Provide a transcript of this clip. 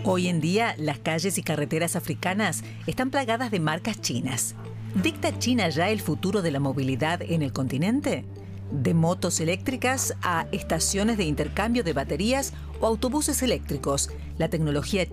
Hoy en día, las calles y carreteras africanas están plagadas de marcas chinas. ¿Dicta China ya el futuro de la movilidad en el continente? De motos eléctricas a estaciones de intercambio de baterías o autobuses eléctricos, la tecnología